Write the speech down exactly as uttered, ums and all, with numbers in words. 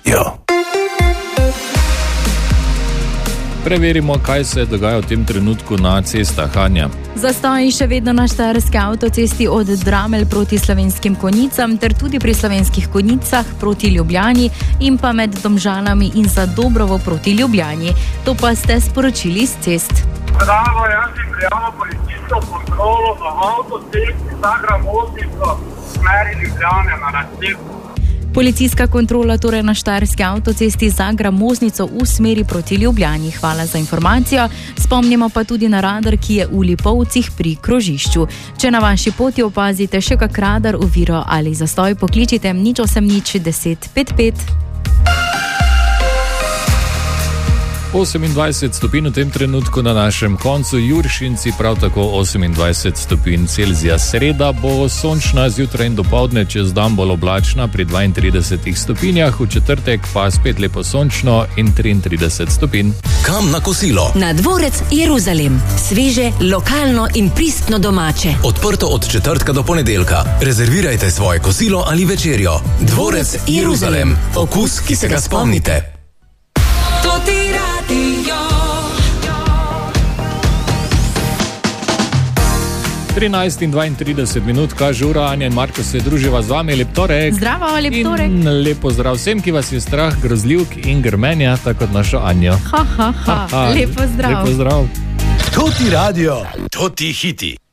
Preverimo, kaj se dogaja v tem trenutku na cestah, Anja. Zastoji še vedno na štajerski avtocesti od Dramelj proti Slovenskim Konjicam ter tudi pri Slovenskih Konjicah proti Ljubljani in pa med Domžalami in Zadobrovo proti Ljubljani. To pa ste sporočili z cest. Bravo, jaz sem prijavil policijsko kontrolo na avtocesti Zagra-Moznico v smeri Ljubljane na razcepu. Policijska kontrola torej na štajerski avtocesti Zagra-Moznico v smeri proti Ljubljani. Hvala za informacijo. Spomnimo pa tudi na radar, ki je v Lipovcih pri krožišču. Če na vaši poti opazite še kak radar, oviro ali zastoj, pokličite nič osem nič deset pet pet. osemindvajset stopinj v tem trenutku na našem koncu, Juršinci prav tako osemindvajset stopinj Celzija. Sreda bo sončna zjutraj in dopoldne, čez dan bolj oblačna pri dvaintridesetih stopinjah, v četrtek pa spet lepo sončno in triintrideset stopinj. Kam na kosilo? Na Dvorec Jeruzalem. Sveže, lokalno in pristno domače. Odprto od četrtka do ponedeljka. Rezervirajte svoje kosilo ali večerjo. Dvorec Jeruzalem. Okus, ki se ga spomnite. trinajst in dvaintrideset minut, kaže ura, Anja in Marko se druživa z vami. Lep torek. Zdravo, lep torek. In lepo zdrav vsem, ki vas je strah grozljivk in grmenja, tako kot našo Anjo. Ha, ha, ha. ha, ha. Lepo zdrav. Lepo zdrav. To ti radio, to ti hiti.